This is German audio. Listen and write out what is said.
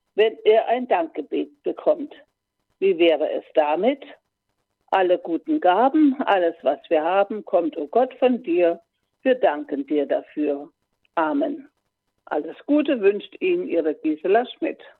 wenn er ein Dankgebet bekommt. Wie wäre es damit? Alle guten Gaben, alles, was wir haben, kommt, o Gott, von dir. Wir danken dir dafür. Amen. Alles Gute wünscht Ihnen Ihre Gisela Schmidt.